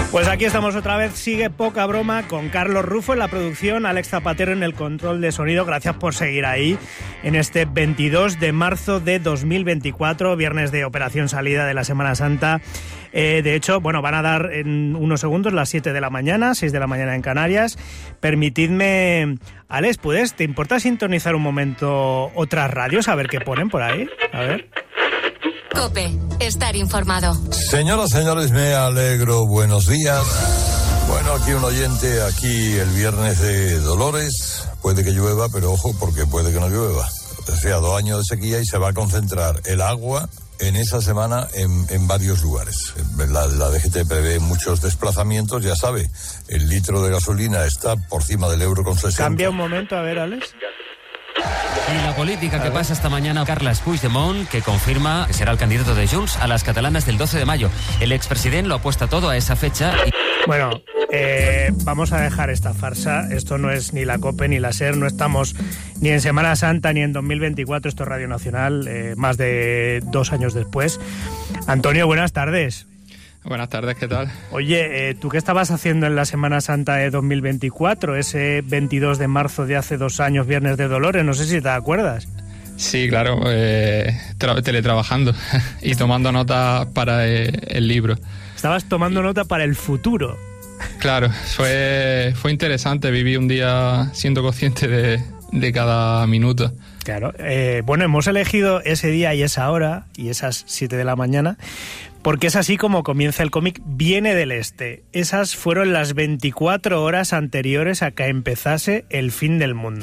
Pues aquí estamos otra vez, sigue Poca Broma con Carlos Rufo en la producción, Alex Zapatero en el control de sonido. Gracias por seguir ahí en este 22 de marzo de 2024, viernes de operación salida de la Semana Santa. De hecho, bueno, van a dar en unos segundos las 7 de la mañana, 6 de la mañana en Canarias. Permitidme, Alex, ¿te importa sintonizar un momento otras radios? A ver qué ponen por ahí, a ver. COPE, estar informado. Señoras, señores, me alegro. Buenos días. Bueno, aquí un oyente, aquí el viernes de Dolores. Puede que llueva, pero ojo, porque puede que no llueva. O sea, 2 años de sequía y se va a concentrar el agua en esa semana en varios lugares. La DGT prevé muchos desplazamientos, ya sabe, el litro de gasolina está por encima del €1,60. Cambia un momento, a ver, Alex. Y la política que pasa esta mañana, Carles Puigdemont, que confirma que será el candidato de Junts a las catalanas del 12 de mayo. El expresidente lo apuesta todo a esa fecha. Bueno, vamos a dejar esta farsa. Esto no es ni la COPE ni la SER. No estamos ni en Semana Santa ni en 2024. Esto es Radio Nacional, más de 2 años después. Antonio, buenas tardes. Buenas tardes, ¿qué tal? Oye, ¿tú qué estabas haciendo en la Semana Santa de 2024? Ese 22 de marzo de hace 2 años, Viernes de Dolores, no sé si te acuerdas. Sí, claro, teletrabajando y tomando nota para el libro. Estabas tomando nota para el futuro. Claro, fue interesante, viví un día siendo consciente de cada minuto. Claro, bueno, hemos elegido ese día y esa hora y esas 7 de la mañana porque es así como comienza el cómic Viene del Este. Esas fueron las 24 horas anteriores a que empezase el fin del mundo.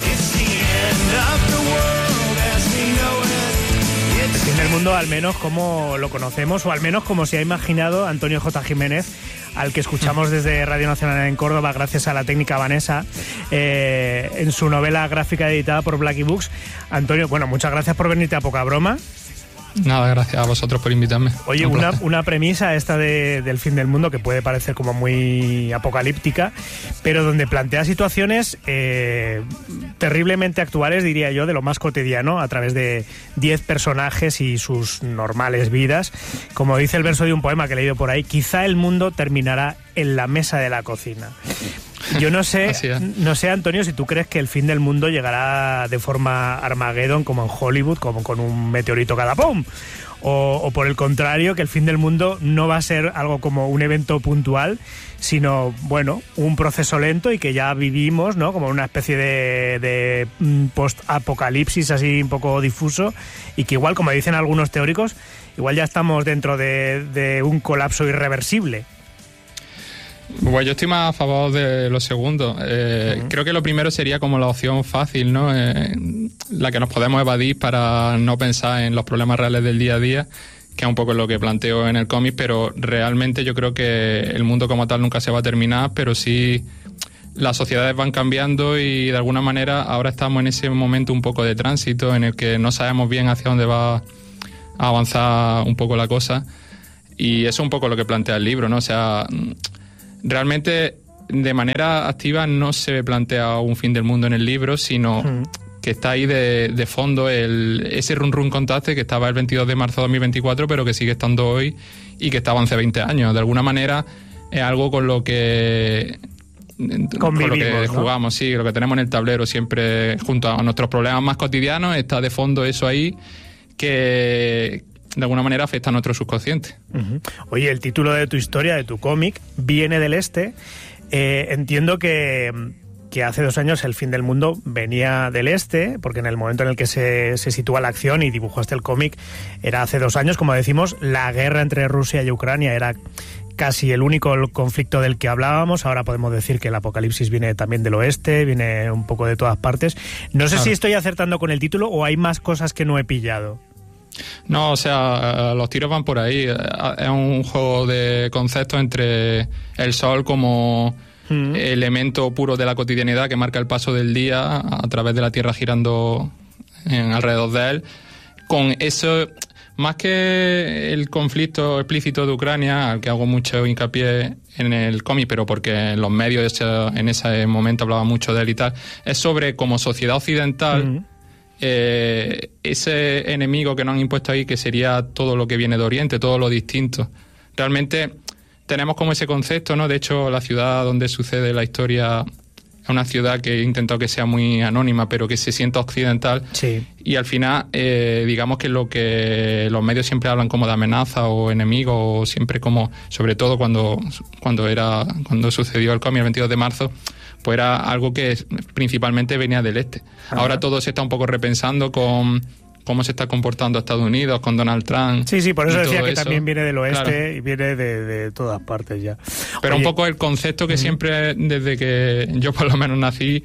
El fin del mundo, al menos como lo conocemos, o al menos como se ha imaginado Antonio J. Jiménez, al que escuchamos desde Radio Nacional en Córdoba, gracias a la técnica Vanessa, en su novela gráfica editada por Blackie Books. Antonio, bueno, muchas gracias por venirte a Poca Broma. Nada, gracias a vosotros por invitarme. Oye, una premisa esta del fin del mundo que puede parecer como muy apocalíptica, pero donde plantea situaciones terriblemente actuales, diría yo, de lo más cotidiano, a través de 10 personajes y sus normales vidas. Como dice el verso de un poema que he leído por ahí, quizá el mundo terminará en la mesa de la cocina. Yo no sé, Antonio, si tú crees que el fin del mundo llegará de forma Armageddon, como en Hollywood, como con un meteorito cada ¡pum! O por el contrario, que el fin del mundo no va a ser algo como un evento puntual, sino, bueno, un proceso lento y que ya vivimos, ¿no? Como una especie de post-apocalipsis así un poco difuso y que igual, como dicen algunos teóricos, igual ya estamos dentro de un colapso irreversible. Bueno, yo estoy más a favor de lo segundo. Creo que lo primero sería como la opción fácil, ¿no? La que nos podemos evadir para no pensar en los problemas reales del día a día, que es un poco lo que planteo en el cómic, pero realmente yo creo que el mundo como tal nunca se va a terminar, pero sí las sociedades van cambiando y de alguna manera ahora estamos en ese momento un poco de tránsito en el que no sabemos bien hacia dónde va a avanzar un poco la cosa, y eso es un poco lo que plantea el libro, ¿no? O sea, realmente de manera activa no se plantea un fin del mundo en el libro, sino que está ahí de fondo ese run run contaste que estaba el 22 de marzo de 2024, pero que sigue estando hoy y que estaba hace 20 años. De alguna manera es algo con lo que jugamos, ¿no? Sí, lo que tenemos en el tablero siempre junto a nuestros problemas más cotidianos, está de fondo eso ahí que de alguna manera afecta a nuestro subconsciente. Oye, el título de tu historia, de tu cómic, Viene del Este. Entiendo que hace 2 años el fin del mundo venía del Este, porque en el momento en el que se sitúa la acción y dibujaste el cómic era hace 2 años, como decimos, la guerra entre Rusia y Ucrania era casi el único conflicto del que hablábamos. Ahora podemos decir que el apocalipsis viene también del oeste, viene un poco de todas partes. No sé si estoy acertando con el título o hay más cosas que no he pillado. No, o sea, los tiros van por ahí. Es un juego de conceptos entre el sol como elemento puro de la cotidianidad que marca el paso del día a través de la Tierra girando alrededor de él. Con eso, más que el conflicto explícito de Ucrania, al que hago mucho hincapié en el cómic, pero porque en los medios en ese momento hablaba mucho de él y tal, es sobre como sociedad occidental... ese enemigo que nos han impuesto ahí, que sería todo lo que viene de Oriente, todo lo distinto. Realmente tenemos como ese concepto, ¿no? De hecho, la ciudad donde sucede la historia es una ciudad que he intentado que sea muy anónima, pero que se sienta occidental. Sí. Y al final, digamos que lo que los medios siempre hablan como de amenaza o enemigo, o siempre como, sobre todo cuando sucedió el cómic el 22 de marzo, pues era algo que principalmente venía del este. Ajá. Ahora todo se está un poco repensando con cómo se está comportando Estados Unidos con Donald Trump. Sí, por eso decía que también viene del oeste, claro. Y viene de todas partes ya. Pero un poco el concepto que siempre, desde que yo por lo menos nací,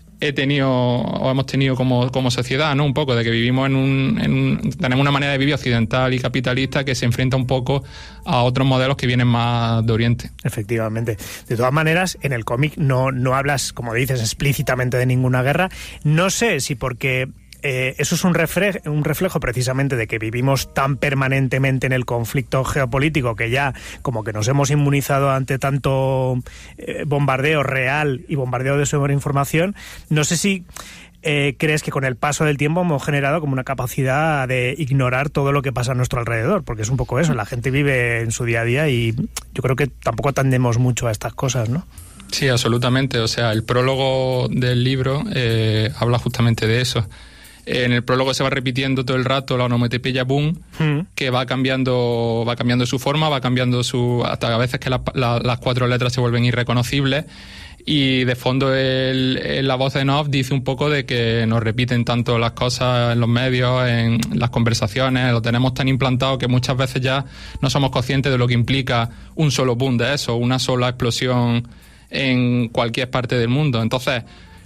hemos tenido como sociedad, ¿no? Un poco de que vivimos tenemos una manera de vivir occidental y capitalista que se enfrenta un poco a otros modelos que vienen más de Oriente. Efectivamente. De todas maneras, en el cómic no hablas, como dices, explícitamente de ninguna guerra. No sé si porque eso es un reflejo precisamente de que vivimos tan permanentemente en el conflicto geopolítico que ya como que nos hemos inmunizado ante tanto bombardeo real y bombardeo de sobreinformación. No sé si crees que con el paso del tiempo hemos generado como una capacidad de ignorar todo lo que pasa a nuestro alrededor, porque es un poco eso, la gente vive en su día a día y yo creo que tampoco atendemos mucho a estas cosas, ¿no? Sí, absolutamente. O sea, el prólogo del libro habla justamente de eso. En el prólogo se va repitiendo todo el rato la onomatopeya boom, que va cambiando su forma, va cambiando hasta a veces que las 4 letras se vuelven irreconocibles, y de fondo la voz en off dice un poco de que nos repiten tanto las cosas en los medios, en las conversaciones, lo tenemos tan implantado que muchas veces ya no somos conscientes de lo que implica un solo boom de eso, una sola explosión en cualquier parte del mundo. Entonces,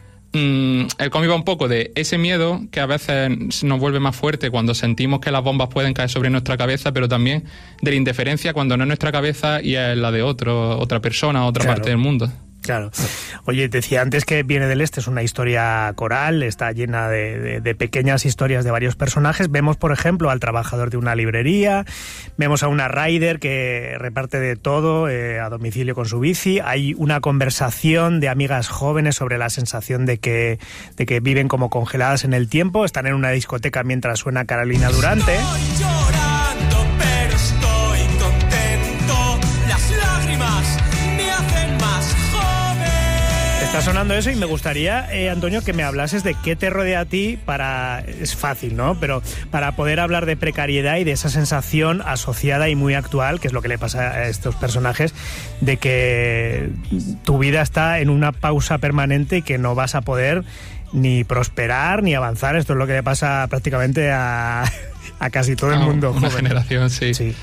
el cómic va un poco de ese miedo que a veces nos vuelve más fuerte cuando sentimos que las bombas pueden caer sobre nuestra cabeza, pero también de la indiferencia cuando no es nuestra cabeza y es la de otra persona, otra parte del mundo. Claro. Oye, decía antes que viene del este, es una historia coral, está llena de pequeñas historias de varios personajes. Vemos, por ejemplo, al trabajador de una librería, vemos a una rider que reparte de todo a domicilio con su bici. Hay una conversación de amigas jóvenes sobre la sensación de que viven como congeladas en el tiempo. Están en una discoteca mientras suena Carolina Durante. Estoy llorando, pero estoy contento. Las lágrimas me hacen más joven. Está sonando eso y me gustaría, Antonio, que me hablases de qué te rodea a ti es fácil, ¿no? Pero para poder hablar de precariedad y de esa sensación asociada y muy actual, que es lo que le pasa a estos personajes, de que tu vida está en una pausa permanente y que no vas a poder ni prosperar ni avanzar. Esto es lo que le pasa prácticamente a casi todo el mundo. Una joven. Generación, sí.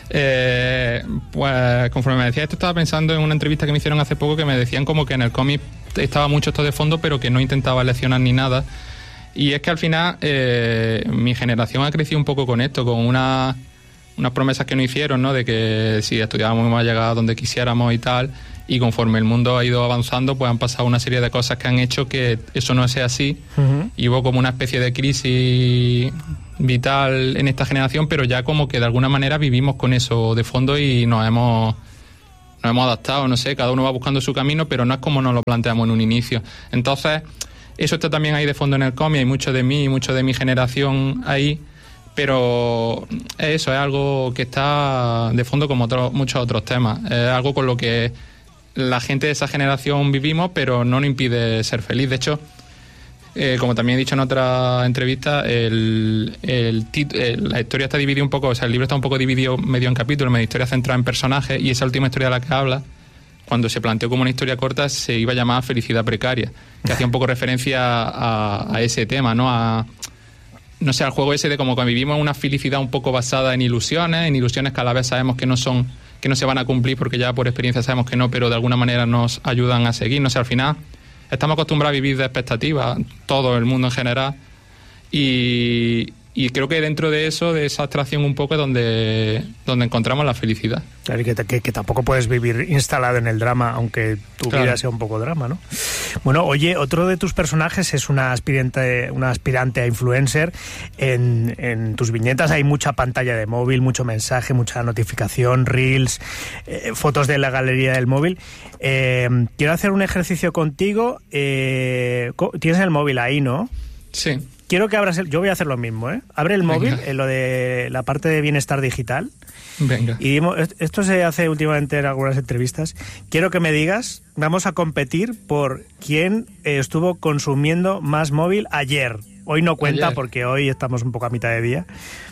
Pues conforme me decía esto, estaba pensando en una entrevista que me hicieron hace poco que me decían como que en el cómic estaba mucho esto de fondo, pero que no intentaba leccionar ni nada. Y es que al final mi generación ha crecido un poco con esto, con unas promesas que nos hicieron, ¿no? De que si estudiábamos íbamos a llegar a donde quisiéramos y tal. Y conforme el mundo ha ido avanzando, pues han pasado una serie de cosas que han hecho que eso no sea así. Y hubo como una especie de crisis vital en esta generación, pero ya como que de alguna manera vivimos con eso de fondo y nos hemos adaptado, no sé, cada uno va buscando su camino, pero no es como nos lo planteamos en un inicio. Entonces, eso está también ahí de fondo en el cómic, hay mucho de mí y mucho de mi generación ahí, pero eso es algo que está de fondo como muchos otros temas. Es algo con lo que la gente de esa generación vivimos, pero no nos impide ser feliz. De hecho, como también he dicho en otra entrevista, la historia está dividida un poco, o sea, el libro está un poco dividido medio en capítulos, medio historia centrada en personajes, y esa última historia de la que habla, cuando se planteó como una historia corta, se iba a llamar Felicidad Precaria, que hacía un poco referencia a ese tema, ¿no? No sé, al juego ese de como que vivimos una felicidad un poco basada en ilusiones que a la vez sabemos que no se van a cumplir porque ya por experiencia sabemos que no, pero de alguna manera nos ayudan a seguir. No sé, al final estamos acostumbrados a vivir de expectativas, todo el mundo en general, y creo que dentro de eso, de esa abstracción un poco, es donde encontramos la felicidad. Claro, y que tampoco puedes vivir instalado en el drama, aunque tu vida sea un poco drama, ¿no? Bueno, oye, otro de tus personajes es una aspirante a influencer. En tus viñetas hay mucha pantalla de móvil, mucho mensaje, mucha notificación, reels, fotos de la galería del móvil. Quiero hacer un ejercicio contigo. Tienes el móvil ahí, ¿no? Sí. Quiero que abras yo voy a hacer lo mismo, ¿eh? Abre el móvil, lo de la parte de bienestar digital, Venga. Y esto se hace últimamente en algunas entrevistas. Quiero que me digas, vamos a competir por quién estuvo consumiendo más móvil ayer. Hoy no cuenta porque hoy estamos un poco a mitad de día.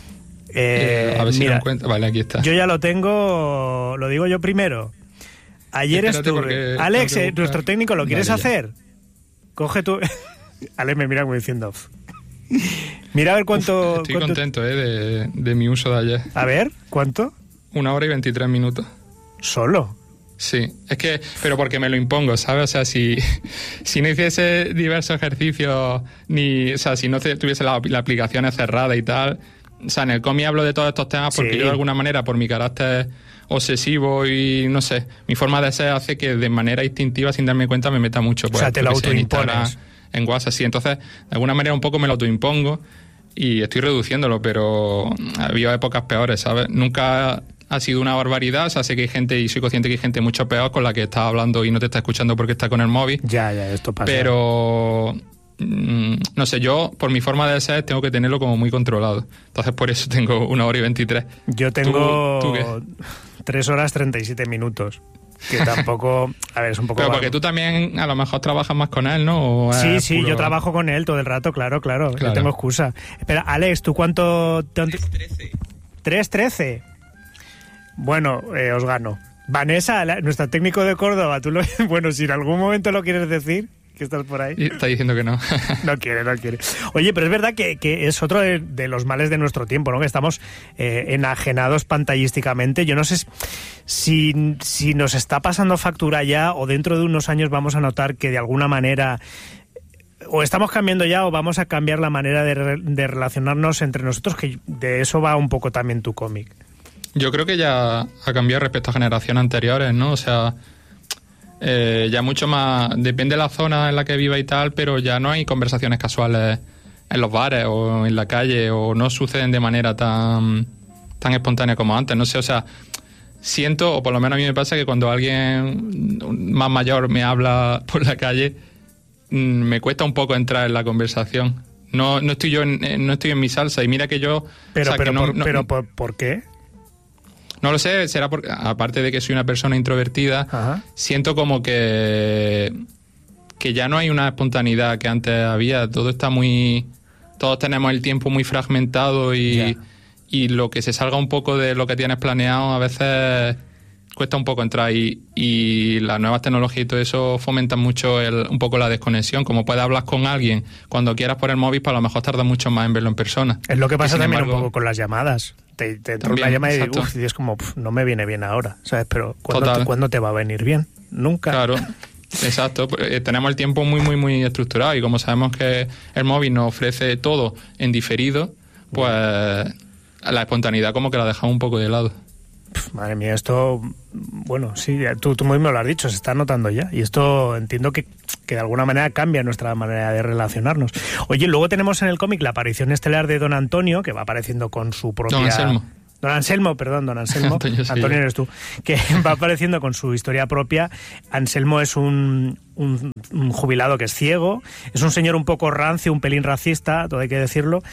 A ver si lo encuentro. Vale, aquí está. Yo ya lo tengo, lo digo yo primero. Ayer estuve... Alex, nuestro técnico, ¿lo quieres hacer? Coge tu... Alex me mira como diciendo... Mira a ver cuánto... Estoy contento de mi uso de ayer. A ver, ¿cuánto? 1 hora y 23 minutos. ¿Solo? Sí, es que... Pero porque me lo impongo, ¿sabes? O sea, si no hiciese diversos ejercicios, o sea, si no tuviese la aplicación cerrada y tal... O sea, en el cómic hablo de todos estos temas porque yo de alguna manera, por mi carácter obsesivo y no sé, mi forma de ser hace que de manera instintiva, sin darme cuenta, me meta mucho. Pues, o sea, te lo autoimpones. En WhatsApp, sí. Entonces, de alguna manera un poco me lo autoimpongo y estoy reduciéndolo, pero ha habido épocas peores, ¿sabes? Nunca ha sido una barbaridad. O sea, sé que hay gente, y soy consciente que hay gente mucho peor con la que estás hablando y no te está escuchando porque está con el móvil. Ya, esto pasa. Pero... no sé, yo por mi forma de ser tengo que tenerlo como muy controlado. Entonces por eso tengo 1 hora y 23. Yo tengo ¿Tú qué? 3 horas 37 minutos. Que tampoco... A ver, es un poco... Pero porque tú también a lo mejor trabajas más con él, ¿no? ¿O sí, yo trabajo con él todo el rato, claro. Yo tengo excusa. Espera, Alex, ¿tú cuánto...? 3.13. 3.13. Bueno, os gano. Vanessa, nuestra técnico de Córdoba, tú lo... Bueno, si en algún momento lo quieres decir... que estás por ahí. Está diciendo que no. No quiere. Oye, pero es verdad que es otro de los males de nuestro tiempo, ¿no? Que estamos enajenados pantallísticamente. Yo no sé si nos está pasando factura ya o dentro de unos años vamos a notar que de alguna manera o estamos cambiando ya o vamos a cambiar la manera de relacionarnos entre nosotros, que de eso va un poco también tu cómic. Yo creo que ya ha cambiado respecto a generaciones anteriores, ¿no? O sea... ya mucho más, depende de la zona en la que viva y tal, pero ya no hay conversaciones casuales en los bares o en la calle, o no suceden de manera tan espontánea como antes, no sé, o sea, siento, o por lo menos a mí me pasa que cuando alguien más mayor me habla por la calle, me cuesta un poco entrar en la conversación. No estoy en mi salsa, y mira que yo... Pero ¿por qué? No lo sé, será porque, aparte de que soy una persona introvertida, ajá, siento como que ya no hay una espontaneidad que antes había. Todo está todos tenemos el tiempo muy fragmentado y lo que se salga un poco de lo que tienes planeado a veces cuesta un poco entrar, y las nuevas tecnologías y todo eso fomentan mucho un poco la desconexión. Como puedes hablar con alguien cuando quieras por el móvil, pues a lo mejor tarda mucho más en verlo en persona. Es lo que pasa también un poco con las llamadas. Te entra una llamada y es como, no me viene bien ahora, ¿sabes? Pero ¿cuándo te va a venir bien? Nunca. Claro, exacto. Tenemos el tiempo muy, muy, muy estructurado, y como sabemos que el móvil nos ofrece todo en diferido, pues la espontaneidad como que la dejamos un poco de lado. Madre mía, esto, bueno, sí, tú mismo lo has dicho, se está notando ya, y esto entiendo que de alguna manera cambia nuestra manera de relacionarnos. Oye, luego tenemos en el cómic la aparición estelar de Don Antonio, que va apareciendo con su propia... Don Anselmo. Antonio eres tú, que va apareciendo con su historia propia. Anselmo es un jubilado que es ciego, es un señor un poco rancio, un pelín racista, todo hay que decirlo,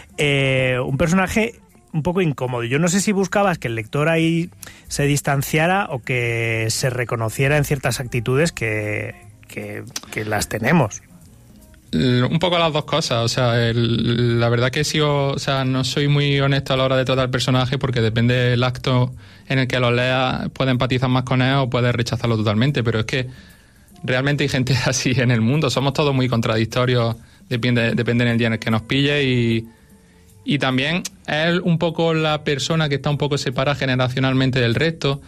un personaje un poco incómodo. Yo no sé si buscabas que el lector ahí se distanciara o que se reconociera en ciertas actitudes que las tenemos. Un poco las dos cosas. O sea, la verdad que no soy muy honesto a la hora de tratar el personaje, porque depende del acto en el que lo leas, puedes empatizar más con él o puedes rechazarlo totalmente, pero es que realmente hay gente así en el mundo. Somos todos muy contradictorios, depende en el día en el que nos pille, y también es un poco la persona que está un poco separada generacionalmente del resto.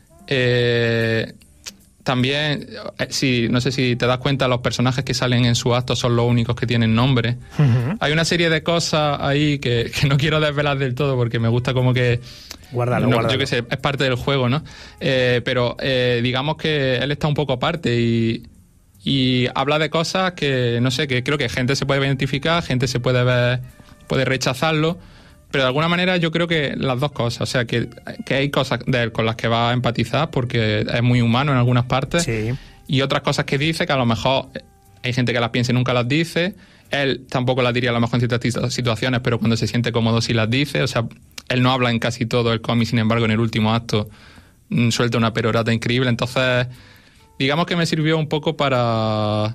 También, no sé si te das cuenta, los personajes que salen en su acto son los únicos que tienen nombre. Uh-huh. Hay una serie de cosas ahí que no quiero desvelar del todo, porque me gusta como que... Guárdalo. Yo qué sé, es parte del juego, ¿no? Pero digamos que él está un poco aparte y habla de cosas que, no sé, que creo que gente se puede identificar, gente se puede ver, puede rechazarlo, pero de alguna manera yo creo que las dos cosas, o sea, que hay cosas de él con las que va a empatizar porque es muy humano en algunas partes, sí, y otras cosas que dice que a lo mejor hay gente que las piensa y nunca las dice. Él tampoco las diría a lo mejor en ciertas situaciones, pero cuando se siente cómodo sí las dice. O sea, Él no habla en casi todo el cómic, sin embargo, en el último acto suelta una perorata increíble. Entonces, digamos que me sirvió un poco para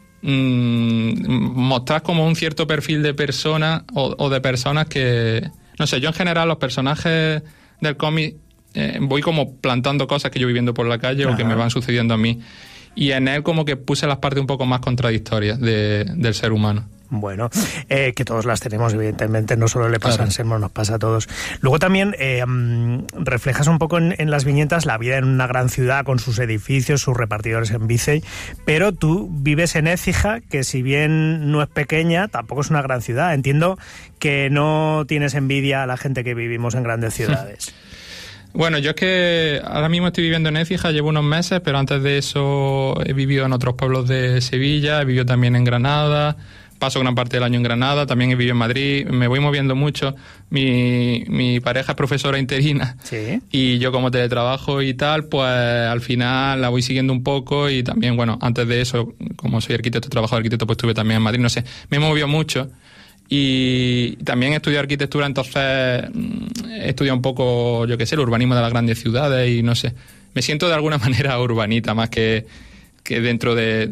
mostrar como un cierto perfil de persona o de personas que... No sé, yo en general los personajes del cómic voy como plantando cosas que yo viviendo por la calle o que me van sucediendo a mí. Y en él como que puse las partes un poco más contradictorias del ser humano. Bueno, que todos las tenemos, evidentemente, no solo le pasa a Anselmo, nos pasa a todos. Luego también reflejas un poco en las viñetas la vida en una gran ciudad con sus edificios, sus repartidores en bici, pero tú vives en Écija, que si bien no es pequeña, tampoco es una gran ciudad. Entiendo que no tienes envidia a la gente que vivimos en grandes ciudades. Bueno, yo es que ahora mismo estoy viviendo en Écija, llevo unos meses, pero antes de eso he vivido en otros pueblos de Sevilla, he vivido también en Granada, paso gran parte del año en Granada, también he vivido en Madrid, me voy moviendo mucho. Mi pareja es profesora interina. ¿Sí? Y yo como teletrabajo y tal, pues al final la voy siguiendo un poco y también, bueno, antes de eso, como soy arquitecto, trabajo de arquitecto, pues estuve también en Madrid, no sé, me he movido mucho. Y también he estudiado arquitectura, entonces he estudiado un poco, yo qué sé, el urbanismo de las grandes ciudades y no sé. Me siento de alguna manera urbanita más que dentro de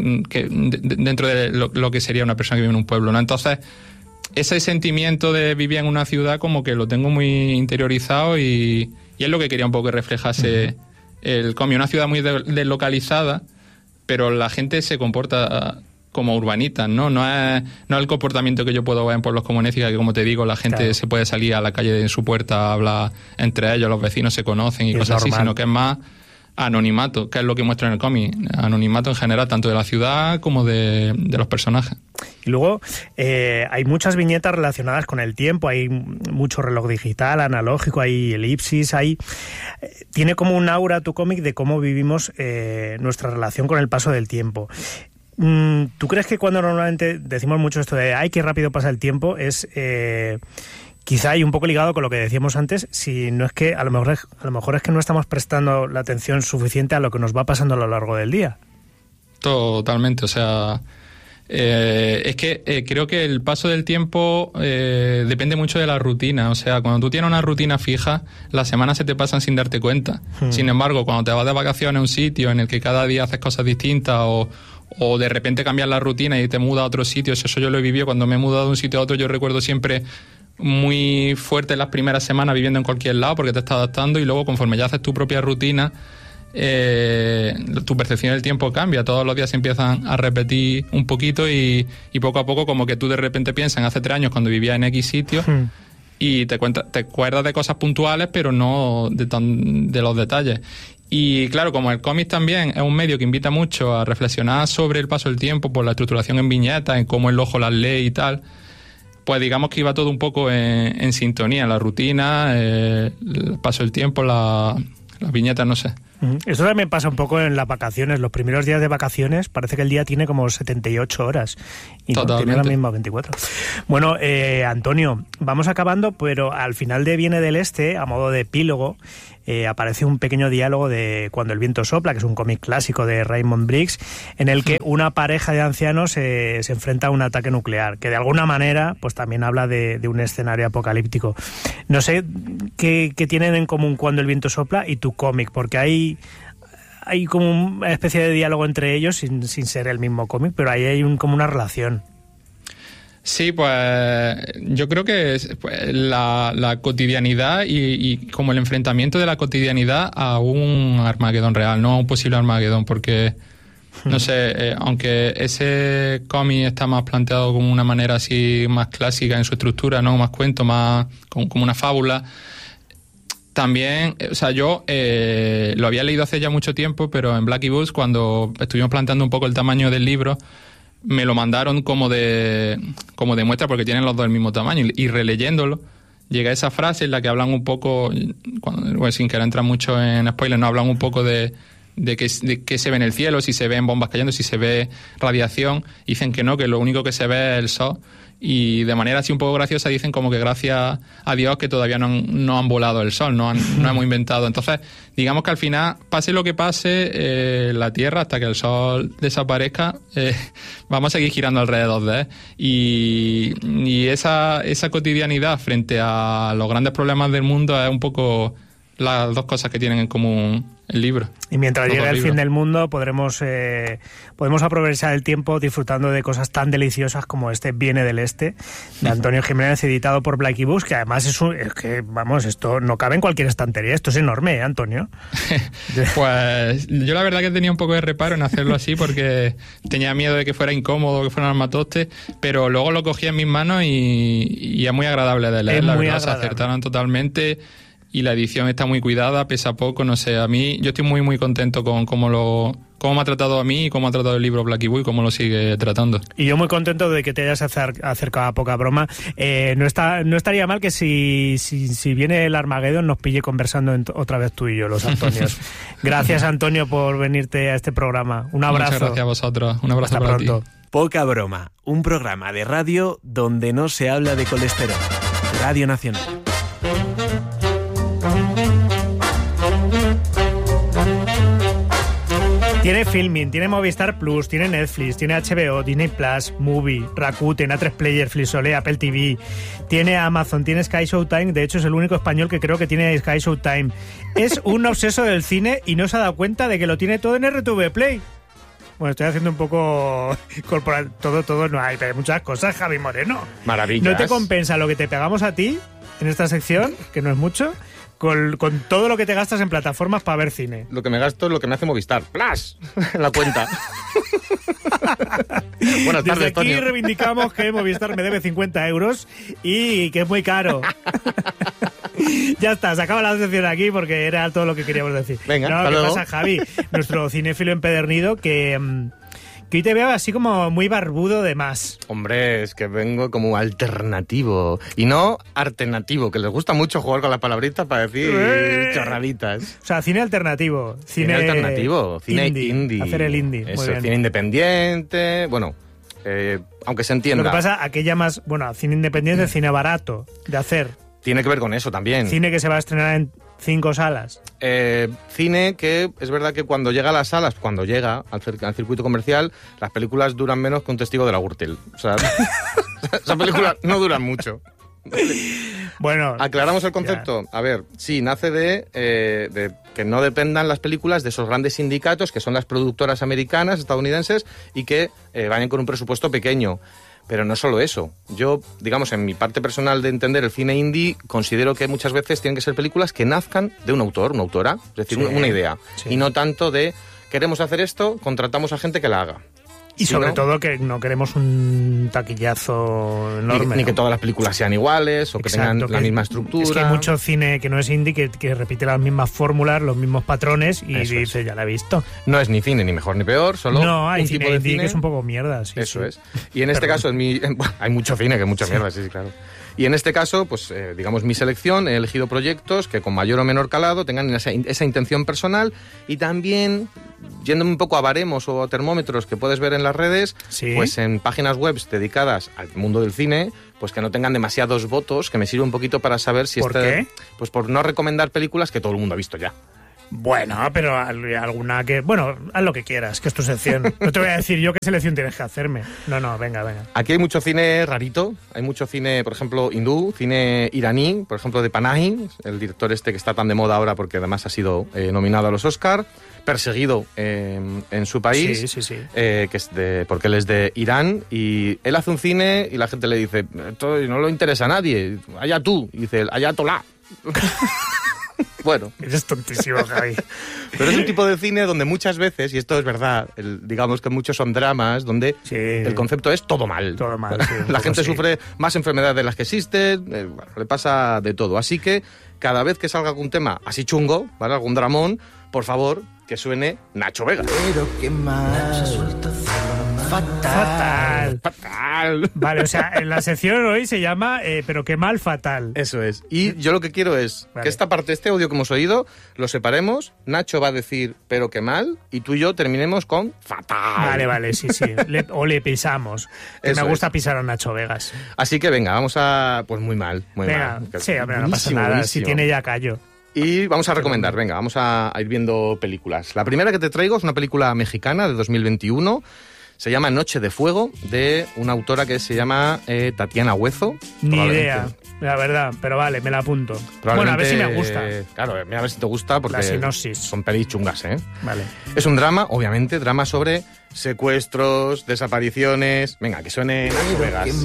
lo que sería una persona que vive en un pueblo, ¿no? Entonces, ese sentimiento de vivir en una ciudad como que lo tengo muy interiorizado y es lo que quería un poco que reflejase el cómic. Una ciudad muy deslocalizada, pero la gente se comporta como urbanitas, ¿no? No es el comportamiento que yo puedo ver en pueblos como Écija, que como te digo, la gente se puede salir a la calle en su puerta, habla entre ellos, los vecinos se conocen y cosas así, sino que es más anonimato, que es lo que muestra en el cómic. Anonimato en general, tanto de la ciudad como de los personajes. Y luego hay muchas viñetas relacionadas con el tiempo, hay mucho reloj digital, analógico, hay elipsis, tiene como un aura tu cómic de cómo vivimos nuestra relación con el paso del tiempo. ¿Tú crees que cuando normalmente decimos mucho esto de ¡ay, qué rápido pasa el tiempo! Es quizá y un poco ligado con lo que decíamos antes, si no es que a lo mejor es que no estamos prestando la atención suficiente a lo que nos va pasando a lo largo del día? Totalmente, o sea, es que creo que el paso del tiempo depende mucho de la rutina. O sea, cuando tú tienes una rutina fija, las semanas se te pasan sin darte cuenta. Sin embargo, cuando te vas de vacaciones a un sitio en el que cada día haces cosas distintas o de repente cambias la rutina y te mudas a otro sitio, eso yo lo he vivido. Cuando me he mudado de un sitio a otro, yo recuerdo siempre muy fuerte las primeras semanas viviendo en cualquier lado porque te estás adaptando, y luego conforme ya haces tu propia rutina, tu percepción del tiempo cambia. Todos los días se empiezan a repetir un poquito y poco a poco como que tú de repente piensas en hace 3 años cuando vivías en X sitio y te acuerdas de cosas puntuales pero no de los detalles. Y claro, como el cómic también es un medio que invita mucho a reflexionar sobre el paso del tiempo por la estructuración en viñetas, en cómo el ojo las lee y tal, pues digamos que iba todo un poco en sintonía, la rutina, el paso del tiempo, las viñetas, no sé. Esto también pasa un poco en las vacaciones. Los primeros días de vacaciones parece que el día tiene como 78 horas y no tiene las mismas 24. Bueno, Antonio, vamos acabando, pero al final de Viene del Este, a modo de epílogo, aparece un pequeño diálogo de Cuando el viento sopla, que es un cómic clásico de Raymond Briggs, en el que una pareja de ancianos se enfrenta a un ataque nuclear, que de alguna manera pues también habla de un escenario apocalíptico. No sé qué tienen en común Cuando el viento sopla y tu cómic, porque hay como una especie de diálogo entre ellos sin ser el mismo cómic, pero ahí hay como una relación. Sí, pues yo creo que la cotidianidad y como el enfrentamiento de la cotidianidad a un Armagedón real, no a un posible Armagedón, porque, no sé, aunque ese cómic está más planteado como una manera así más clásica en su estructura, no más cuento, más como una fábula, también, o sea, yo lo había leído hace ya mucho tiempo, pero en Blackie Books, cuando estuvimos planteando un poco el tamaño del libro, me lo mandaron como de muestra porque tienen los dos el mismo tamaño, y releyéndolo llega esa frase en la que hablan un poco, sin querer entrar mucho en spoilers, no hablan un poco de qué se ve en el cielo, si se ven bombas cayendo, si se ve radiación. Dicen que no, que lo único que se ve es el sol, y de manera así un poco graciosa dicen como que gracias a Dios que todavía no han volado el sol, no hemos inventado. Entonces, digamos que al final, pase lo que pase, la Tierra, hasta que el sol desaparezca, vamos a seguir girando alrededor de él. Y esa cotidianidad frente a los grandes problemas del mundo es un poco las dos cosas que tienen en común el libro. Y mientras llegue el fin del mundo podemos aprovechar el tiempo disfrutando de cosas tan deliciosas como este Viene del Este, de Antonio Jiménez, editado por Blackie Books, que además es que, vamos, esto no cabe en cualquier estantería, esto es enorme, Antonio. Pues yo la verdad que tenía un poco de reparo en hacerlo así porque tenía miedo de que fuera incómodo, que fuera un armatoste, pero luego lo cogí en mis manos y es muy agradable de leer, la verdad, se acertaron totalmente. Y la edición está muy cuidada, pesa poco, no sé, a mí yo estoy muy muy contento con cómo me ha tratado a mí y cómo ha tratado el libro Blackie Boy, cómo lo sigue tratando. Y yo muy contento de que te hayas acercado a Poca Broma. No estaría mal que si viene el Armageddon nos pille conversando otra vez tú y yo, los Antonios. Gracias, Antonio, por venirte a este programa. Un abrazo. Muchas gracias a vosotros. Un abrazo. Hasta pronto. Poca Broma, un programa de radio donde no se habla de colesterol. Radio Nacional. Tiene Filmin, tiene Movistar Plus, tiene Netflix, tiene HBO, Disney Plus, Movie, Rakuten, A3 Player, Flixolé, Apple TV, tiene Amazon, tiene Sky Showtime, de hecho es el único español que creo que tiene Sky Showtime. Es un obseso del cine y no se ha dado cuenta de que lo tiene todo en RTV Play. Bueno, estoy haciendo un poco corporal, todo no hay, pero hay muchas cosas, Javi Moreno. Maravillas. ¿No te compensa lo que te pegamos a ti en esta sección, que no es mucho, con todo lo que te gastas en plataformas para ver cine? Lo que me gasto es lo que me hace Movistar. ¡Plas! En la cuenta. Buenas tardes, desde aquí Toño. Reivindicamos que Movistar me debe 50 euros y que es muy caro. Ya está, se acaba la sección aquí porque era todo lo que queríamos decir. Venga, ¿qué luego pasa, Javi? Nuestro cinéfilo empedernido que hoy te veo así como muy barbudo de más. Hombre, es que vengo como alternativo y no alternativo, que les gusta mucho jugar con las palabritas para decir chorraditas. O sea, cine alternativo. Cine alternativo, cine indie. Hacer el indie. Eso, muy bien. cine independiente, bueno, aunque se entienda. Lo que pasa, aquella más, bueno, cine independiente, cine barato de hacer. Tiene que ver con eso también. Cine que se va a estrenar en 5 salas. Cine que es verdad que cuando llega a las salas, cuando llega al circuito comercial, las películas duran menos que Un testigo de la Gürtel. O sea, esas películas no duran mucho. Bueno, aclaramos el concepto. Ya. A ver, sí, nace de que no dependan las películas de esos grandes sindicatos que son las productoras americanas, estadounidenses, y que vayan con un presupuesto pequeño. Pero no solo eso. Yo, digamos, en mi parte personal de entender el cine indie, considero que muchas veces tienen que ser películas que nazcan de un autor, una autora, es decir, una idea. Sí. Y no tanto de, queremos hacer esto, contratamos a gente que la haga. Y sobre todo que no queremos un taquillazo enorme. Ni que todas las películas sean iguales o que tengan la misma estructura. Es que hay mucho cine que no es indie que repite las mismas fórmulas, los mismos patrones y eso dice, ya la he visto. No es ni cine ni mejor ni peor, solo no, hay un cine tipo de indie cine que es un poco mierda. Sí, eso sí. es. Y en este caso, hay mucho cine que es mucha mierda, sí, claro. Y en este caso, pues digamos, mi selección, he elegido proyectos que con mayor o menor calado tengan esa intención personal y también, yéndome un poco a baremos o a termómetros que puedes ver en las redes, ¿sí? Pues en páginas web dedicadas al mundo del cine, pues que no tengan demasiados votos, que me sirve un poquito para saber si... ¿Por qué? Pues por no recomendar películas que todo el mundo ha visto ya. Bueno, pero alguna que... Bueno, haz lo que quieras, que es tu sección. No te voy a decir yo qué selección tienes que hacerme. No, venga. Aquí hay mucho cine rarito. Hay mucho cine, por ejemplo, hindú, cine iraní, por ejemplo, de Panahi, el director este que está tan de moda ahora porque además ha sido nominado a los Oscar, perseguido en su país, sí. Que es porque él es de Irán, y él hace un cine y la gente le dice, esto no le interesa a nadie, allá tú, y dice, ayatolá. Bueno. Eres tontísimo, Javi. Pero es un tipo de cine donde muchas veces, y esto es verdad, digamos que muchos son dramas donde el concepto es todo mal. Todo mal, sí, la gente sufre más enfermedades de las que existen, le pasa de todo. Así que cada vez que salga algún tema así chungo, ¿vale? Algún dramón, por favor, que suene Nacho Vega. Pero qué mal, Fatal. Vale, o sea, en la sección hoy se llama Pero qué mal, fatal. Eso es. Y yo lo que quiero es que esta parte, este audio que hemos oído, lo separemos. Nacho va a decir pero qué mal y tú y yo terminemos con fatal. Vale, sí. Le pisamos. Que me gusta pisar a Nacho Vegas. Así que venga, vamos a... Pues muy mal, muy venga, mal. Sí, hombre, no pasa nada. Buenísimo. Si tiene ya callo. Y vamos a recomendar, venga, vamos a ir viendo películas. La primera que te traigo es una película mexicana de 2021. Se llama Noche de Fuego, de una autora que se llama Tatiana Huezo. Ni idea, la verdad, pero vale, me la apunto. Bueno, a ver si me gusta. Claro, a ver si te gusta porque la sinopsis. Son pelis chungas, ¿eh? Vale. Es un drama, obviamente, drama sobre secuestros, desapariciones... Venga, que suene Las Vegas.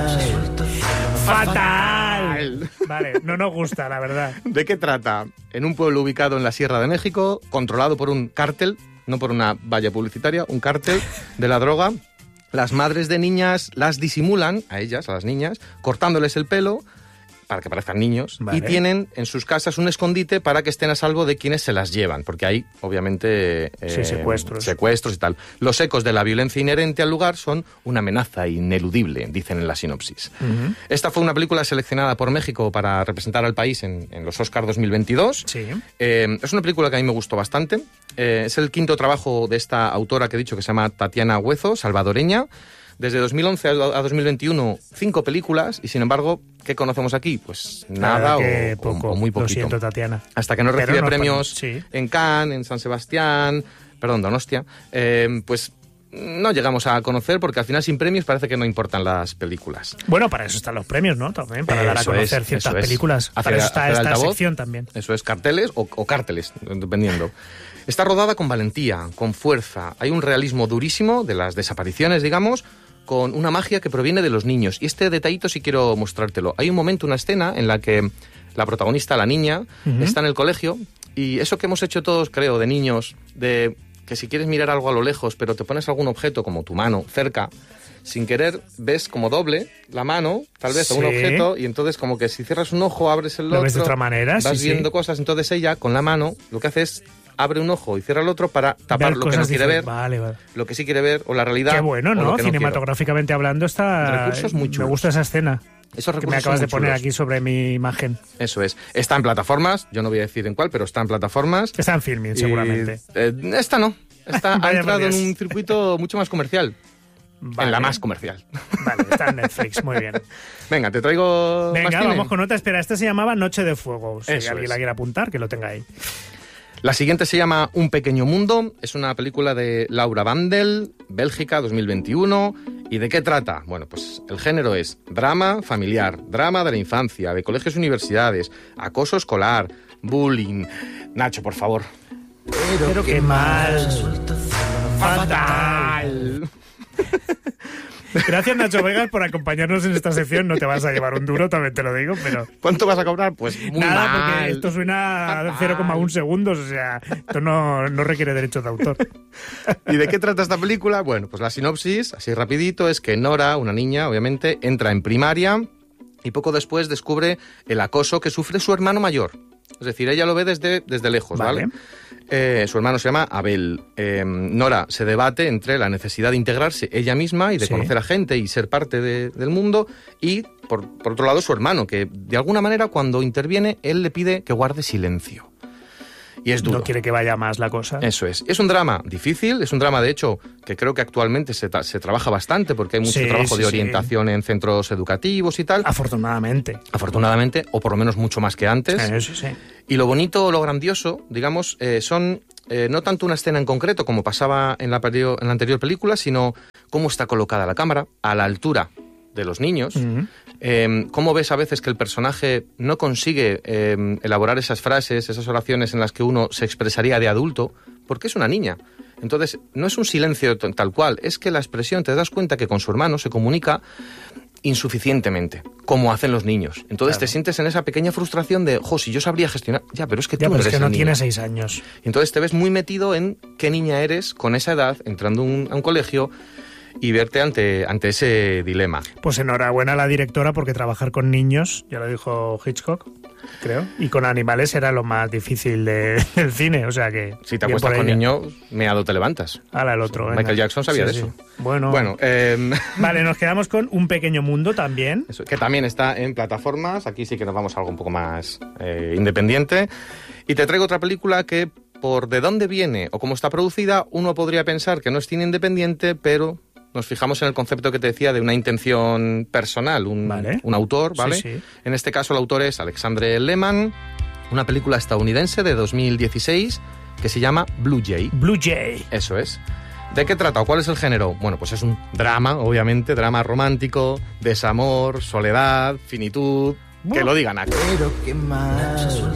¡Fatal! Vale, no nos gusta, la verdad. ¿De qué trata? En un pueblo ubicado en la Sierra de México, controlado por un cártel, no por una valla publicitaria, un cártel de la droga. Las madres de niñas las disimulan, a ellas, a las niñas, cortándoles el pelo para que parezcan niños, vale. Y tienen en sus casas un escondite para que estén a salvo de quienes se las llevan, porque hay, obviamente, secuestros y tal. Los ecos de la violencia inherente al lugar son una amenaza ineludible, dicen en la sinopsis. Uh-huh. Esta fue una película seleccionada por México para representar al país en los Oscars 2022. Sí. Es una película que a mí me gustó bastante. Es el quinto trabajo de esta autora que he dicho, que se llama Tatiana Huezo, salvadoreña. Desde 2011 a 2021, 5 películas, y sin embargo, ¿qué conocemos aquí? Pues nada o muy poquito. Lo siento, Tatiana. Hasta que no recibe premios en Cannes, en San Sebastián, Donostia, pues no llegamos a conocer, porque al final sin premios parece que no importan las películas. Bueno, para eso están los premios, ¿no? También, para dar a conocer ciertas películas. Para eso está esta sección también. Eso es, carteles o cárteles, dependiendo. Está rodada con valentía, con fuerza. Hay un realismo durísimo de las desapariciones, digamos, con una magia que proviene de los niños. Y este detallito sí quiero mostrártelo. Hay un momento, una escena en la que la protagonista, la niña, está en el colegio, y eso que hemos hecho todos, creo, de niños, de que si quieres mirar algo a lo lejos, pero te pones algún objeto como tu mano cerca, sin querer ves como doble la mano, tal vez, a un objeto, y entonces como que si cierras un ojo, abres el otro. Lo ves de otra manera, vas viendo cosas. Entonces ella, con la mano, lo que hace es abre un ojo y cierra el otro para tapar lo que no quiere ver, lo que sí quiere ver, o la realidad. Qué bueno, ¿no? Cinematográficamente hablando está... Recursos muy chulos. Me gusta esa escena. Esos que me acabas de poner aquí sobre mi imagen. Eso es. Está en plataformas, yo no voy a decir en cuál, pero está en plataformas. Está en Filmin, seguramente. Esta no. Ha entrado en un circuito mucho más comercial. Vale. En la más comercial. Vale, está en Netflix, muy bien. Venga, te traigo... Venga, vamos con otra. Espera, esta se llamaba Noche de Fuego. Si alguien la quiere apuntar, que lo tenga ahí. La siguiente se llama Un pequeño mundo. Es una película de Laura Vandel, Bélgica, 2021. ¿Y de qué trata? Bueno, pues el género es drama familiar, drama de la infancia, de colegios y universidades, acoso escolar, bullying... Nacho, por favor. Pero qué mal. Fatal. Gracias, Nacho Vegas, por acompañarnos en esta sección. No te vas a llevar un duro, también te lo digo, pero... ¿Cuánto vas a cobrar? Pues muy nada, mal. Porque esto suena a 0,1 segundos, o sea, esto no requiere derechos de autor. ¿Y de qué trata esta película? Bueno, pues la sinopsis, así rapidito, es que Nora, una niña, obviamente, entra en primaria y poco después descubre el acoso que sufre su hermano mayor. Es decir, ella lo ve desde lejos, ¿vale? Su hermano se llama Abel. Nora se debate entre la necesidad de integrarse ella misma y de conocer a gente y ser parte del mundo, y por otro lado su hermano, que de alguna manera cuando interviene él le pide que guarde silencio. Y es duro. No quiere que vaya más la cosa. Eso es. Es un drama difícil, es un drama, de hecho, que creo que actualmente se trabaja bastante, porque hay mucho trabajo de orientación en centros educativos y tal. Afortunadamente. Afortunadamente, o por lo menos mucho más que antes. Eso sí. Y lo bonito, lo grandioso, digamos, son no tanto una escena en concreto, como pasaba en la anterior película, sino cómo está colocada la cámara, a la altura de los niños. Uh-huh. Cómo ves a veces que el personaje no consigue elaborar esas frases, esas oraciones en las que uno se expresaría de adulto, porque es una niña. Entonces, no es un silencio tal cual, es que la expresión, te das cuenta que con su hermano se comunica insuficientemente, como hacen los niños. Entonces te sientes en esa pequeña frustración de, si yo sabría gestionar... Ya, pero es que tú no eres es que no niña. Tienes 6 años. Y entonces te ves muy metido en qué niña eres con esa edad, entrando a un colegio, y verte ante ese dilema. Pues enhorabuena a la directora, porque trabajar con niños, ya lo dijo Hitchcock, creo. Y con animales era lo más difícil del cine, o sea que... Si te acuestas con niños, meado te levantas. Ahora el otro. Michael Jackson sabía de eso. Bueno, vale, nos quedamos con Un pequeño mundo también. Eso, que también está en plataformas. Aquí sí que nos vamos a algo un poco más independiente. Y te traigo otra película que, por de dónde viene o cómo está producida, uno podría pensar que no es cine independiente, pero... Nos fijamos en el concepto que te decía de una intención personal, un autor, ¿vale? Sí. En este caso el autor es Alexandre Lehmann, una película estadounidense de 2016 que se llama Blue Jay. Blue Jay. Eso es. ¿De qué trata o cuál es el género? Bueno, pues es un drama, obviamente, drama romántico, desamor, soledad, finitud... Que lo digan aquí. Pero qué mal.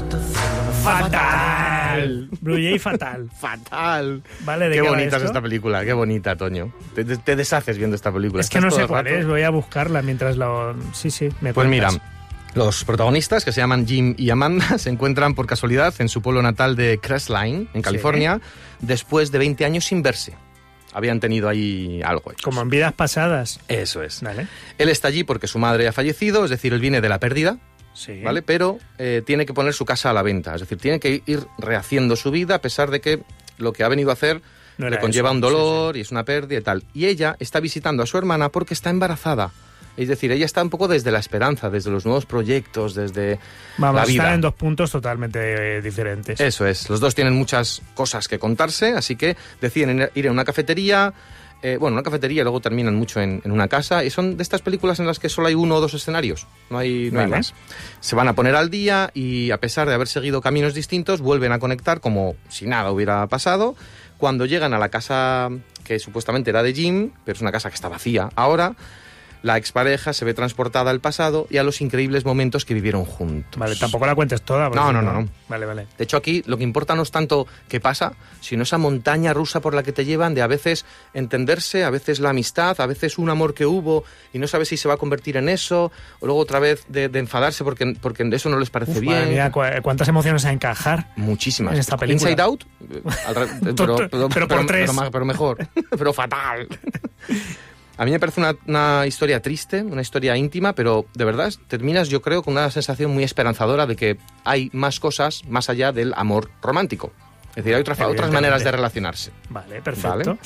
Fatal. Blue Jay fatal. Fatal. Vale, ¿de qué qué bonita va es esto? esta película, qué bonita, Toño. Te deshaces viendo esta película. Es que no sé cuál es, voy a buscarla mientras lo... Sí, me Pues mira, cuentas. los protagonistas, que se llaman Jim y Amanda, se encuentran por casualidad en su pueblo natal de Crestline, en California, después de 20 años sin verse. Habían tenido ahí algo. Como en vidas pasadas. Eso es. Vale. Él está allí porque su madre ha fallecido, es decir, él viene de la pérdida, Sí. ¿vale? Pero tiene que poner su casa a la venta, es decir, tiene que ir rehaciendo su vida a pesar de que lo que ha venido a hacer No le era conlleva eso, un dolor sí. y es una pérdida y tal. Y ella está visitando a su hermana porque está embarazada. Es decir, ella está un poco desde la esperanza, desde los nuevos proyectos, desde Vamos, la vida. están en dos puntos totalmente diferentes. Eso es, los dos tienen muchas cosas que contarse, así que deciden ir a una cafetería, una cafetería y luego terminan mucho en una casa, y son de estas películas en las que solo hay uno o dos escenarios, no hay más. Se van a poner al día y a pesar de haber seguido caminos distintos, vuelven a conectar como si nada hubiera pasado. Cuando llegan a la casa que supuestamente era de Jim, pero es una casa que está vacía ahora, la expareja se ve transportada al pasado y a los increíbles momentos que vivieron juntos. Vale, tampoco la cuentes toda. No. Vale. De hecho, aquí lo que importa no es tanto qué pasa, sino esa montaña rusa por la que te llevan de a veces entenderse, a veces la amistad, a veces un amor que hubo y no sabes si se va a convertir en eso, o luego otra vez de enfadarse porque eso no les parece bien. Madre mía, cuántas emociones a encajar. Muchísimas. En esta película. Inside Out, pero por tres. Pero mejor, pero fatal. A mí me parece una historia triste, una historia íntima, pero de verdad terminas, yo creo, con una sensación muy esperanzadora de que hay más cosas más allá del amor romántico. Es decir, hay otras maneras de relacionarse. Vale, perfecto.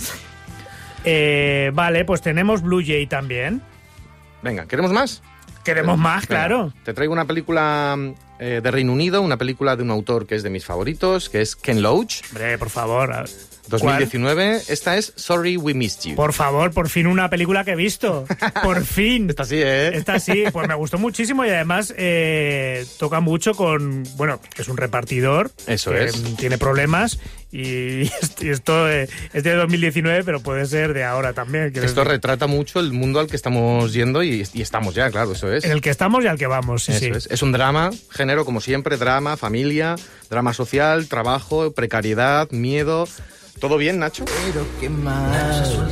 Vale, pues tenemos Blue Jay también. Venga, ¿queremos más? Queremos más, Venga, claro. Te traigo una película de Reino Unido, una película de un autor que es de mis favoritos, que es Ken Loach. Hombre, por favor. 2019. ¿Cuál? Esta es Sorry We Missed You. Por favor, por fin una película que he visto. Por fin. Esta sí, ¿eh? Esta sí, pues me gustó muchísimo y además toca mucho con... Bueno, es un repartidor. Eso que es. tiene problemas y esto es de 2019, pero puede ser de ahora también. Esto retrata mucho el mundo al que estamos yendo y estamos ya, claro, eso es. En el que estamos y al que vamos, sí, Eso es un drama, género como siempre, drama, familia, drama social, trabajo, precariedad, miedo... ¿Todo bien, Nacho? Pero qué mal.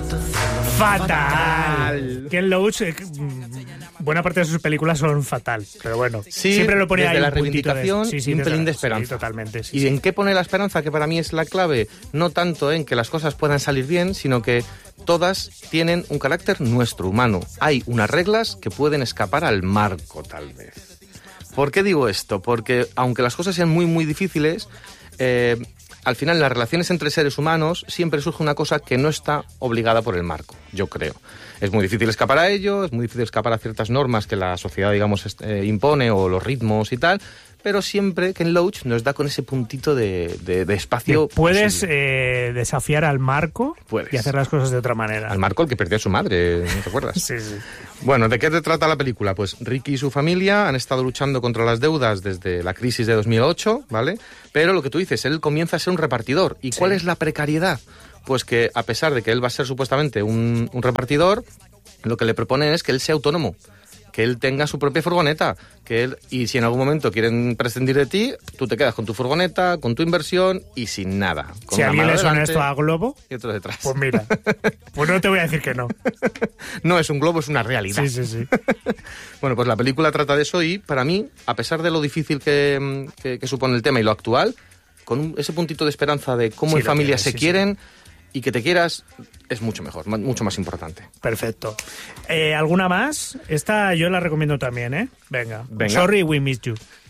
¡Fatal! Ken Loach, buena parte de sus películas son fatal, pero bueno, Sí, siempre lo pone desde ahí la un puntito reivindicación y un desde pelín de sí, esperanza. totalmente, sí, ¿Y sí. en qué pone la esperanza? Que para mí es la clave. No tanto en que las cosas puedan salir bien, sino que todas tienen un carácter nuestro, humano. Hay unas reglas que pueden escapar al marco, tal vez. ¿Por qué digo esto? Porque aunque las cosas sean muy, muy difíciles... al final, en las relaciones entre seres humanos siempre surge una cosa que no está obligada por el marco, yo creo. Es muy difícil escapar a ello, es muy difícil escapar a ciertas normas que la sociedad, digamos, impone o los ritmos y tal, pero siempre Ken Loach nos da con ese puntito de espacio. ¿Puedes desafiar al marco? Puedes. Y hacer las cosas de otra manera? Al marco, el que perdió a su madre, ¿no te acuerdas? Sí. Bueno, ¿de qué te trata la película? Pues Ricky y su familia han estado luchando contra las deudas desde la crisis de 2008, ¿vale? Pero lo que tú dices, él comienza a ser un repartidor. ¿Y cuál es la precariedad? Pues que a pesar de que él va a ser supuestamente un repartidor, lo que le proponen es que él sea autónomo, que él tenga su propia furgoneta, y si en algún momento quieren prescindir de ti, tú te quedas con tu furgoneta, con tu inversión y sin nada. Si alguien le suena esto a Globo, y otro detrás. pues mira, pues no te voy a decir que no. No es un globo, es una realidad. Sí. Bueno, pues la película trata de eso y para mí, a pesar de lo difícil que supone el tema y lo actual, con ese puntito de esperanza de cómo en familia se quieren y que te quieras, es mucho mejor, mucho más importante. Perfecto. ¿Alguna más? Esta yo la recomiendo también, ¿eh? Venga. Sorry, we missed you.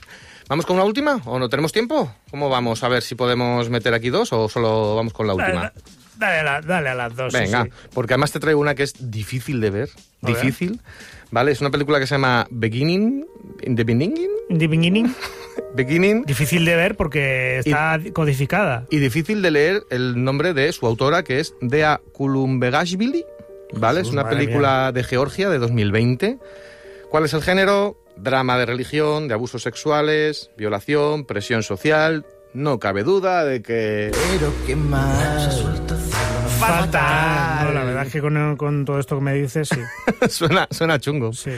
¿Vamos con una última o no tenemos tiempo? ¿Cómo vamos? A ver si podemos meter aquí 2 o solo vamos con la última. Dale a las 2. Venga, sí. porque además te traigo una que es difícil de ver. Difícil. ¿Vale? Es una película que se llama Beginning. The Beginning. Beginning. Difícil de ver porque está codificada. Y difícil de leer el nombre de su autora, que es Dea Kulumbegashvili. ¿Vale? Es una película de Georgia de 2020. ¿Cuál es el género? Drama de religión, de abusos sexuales, violación, presión social. No cabe duda de que... Pero qué más... Fatal. No, la verdad es que con todo esto que me dices, sí. suena chungo. Sí.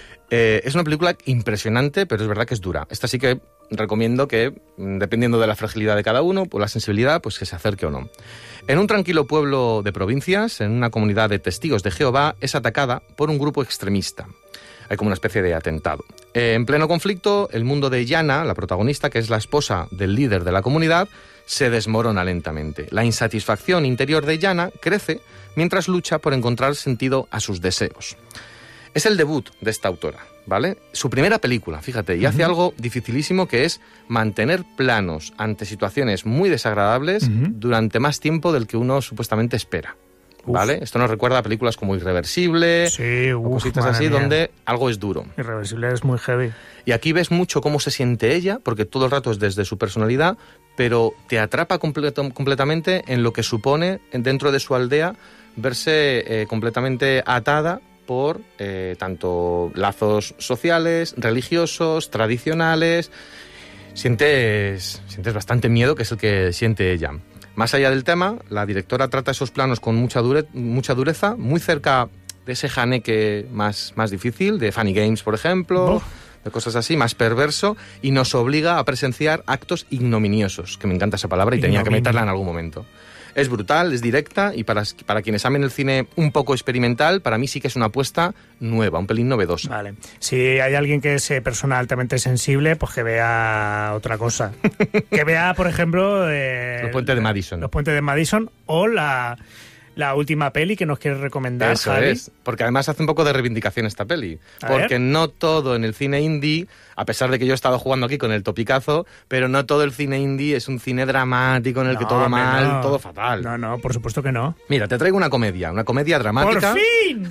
Es una película impresionante, pero es verdad que es dura. Esta sí que recomiendo que, dependiendo de la fragilidad de cada uno, o la sensibilidad, pues que se acerque o no. En un tranquilo pueblo de provincias, en una comunidad de testigos de Jehová, es atacada por un grupo extremista. Hay como una especie de atentado. En pleno conflicto, el mundo de Yana, la protagonista, que es la esposa del líder de la comunidad, se desmorona lentamente. La insatisfacción interior de Yana crece mientras lucha por encontrar sentido a sus deseos. Es el debut de esta autora, ¿vale? Su primera película, fíjate, y hace algo dificilísimo, que es mantener planos ante situaciones muy desagradables durante más tiempo del que uno supuestamente espera. ¿Vale? Esto nos recuerda a películas como Irreversible, o cositas así, donde algo es duro. Irreversible es muy heavy. Y aquí ves mucho cómo se siente ella, porque todo el rato es desde su personalidad, pero te atrapa completamente en lo que supone dentro de su aldea verse completamente atada por tanto lazos sociales, religiosos, tradicionales. Sientes bastante miedo, que es el que siente ella. Más allá del tema, la directora trata esos planos con mucha dureza, muy cerca de ese janeque más difícil, de Funny Games, por ejemplo, de cosas así, más perverso, y nos obliga a presenciar actos ignominiosos, que me encanta esa palabra y tenía que meterla en algún momento. Es brutal, es directa, y para quienes amen el cine un poco experimental, para mí sí que es una apuesta nueva, un pelín novedosa. Vale. Si hay alguien que es persona altamente sensible, pues que vea otra cosa. Que vea, por ejemplo... Los Puentes de Madison. Los Puentes de Madison, o la última peli que nos quieres recomendar, Eso Javi. es, porque además hace un poco de reivindicación esta peli. Porque no todo en el cine indie, a pesar de que yo he estado jugando aquí con el topicazo, pero no todo el cine indie es un cine dramático en el que todo mal, todo fatal. No, por supuesto que no. Mira, te traigo una comedia dramática. ¡Por fin!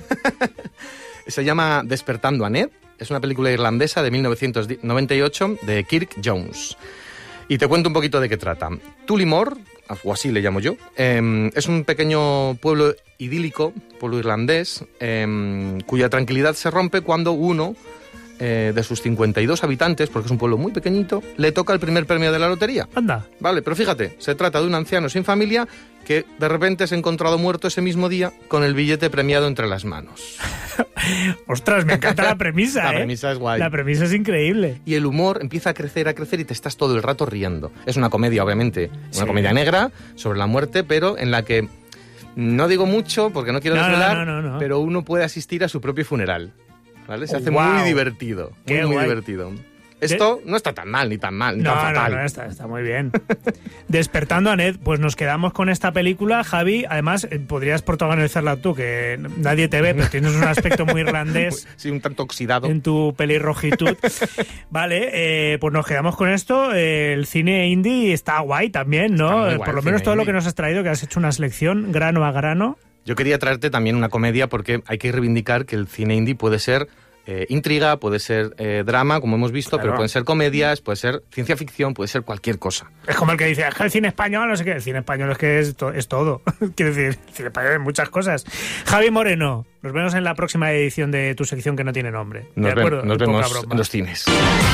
Se llama Despertando a Ned. Es una película irlandesa de 1998 de Kirk Jones. Y te cuento un poquito de qué trata. Tullamore, o así le llamo yo, es un pequeño pueblo idílico, pueblo irlandés, cuya tranquilidad se rompe cuando uno de sus 52 habitantes, porque es un pueblo muy pequeñito, le toca el primer premio de la lotería. Anda. Vale, pero fíjate, se trata de un anciano sin familia que de repente se ha encontrado muerto ese mismo día con el billete premiado entre las manos. Ostras, me encanta la premisa, La premisa es guay. La premisa es increíble. Y el humor empieza a crecer y te estás todo el rato riendo. Es una comedia, obviamente, una comedia negra sobre la muerte, pero en la que no digo mucho porque no quiero desvelar, pero uno puede asistir a su propio funeral. ¿Vale? Se hace muy divertido. Muy divertido. Esto no está tan mal, ni tan fatal. No, está muy bien. Despertando a Ned, pues nos quedamos con esta película, Javi. Además, podrías protagonizarla tú, que nadie te ve, pero tienes un aspecto muy irlandés. Sí, un tanto oxidado. En tu pelirrojitud. Vale, pues nos quedamos con esto. El cine indie está guay también, ¿no? Guay, por lo menos todo lo que nos has traído, que has hecho una selección grano a grano. Yo quería traerte también una comedia porque hay que reivindicar que el cine indie puede ser intriga, puede ser drama, como hemos visto, pero pueden ser comedias, puede ser ciencia ficción, puede ser cualquier cosa. Es como el que dice, el cine español, no sé qué. El cine español es que es todo. Quiero decir, el cine español es muchas cosas. Javi Moreno, nos vemos en la próxima edición de tu sección que no tiene nombre. Nos vemos en los cines.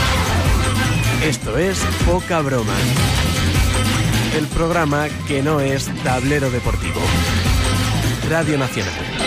Esto es Poca Broma. El programa que no es tablero deportivo. Radio Nacional.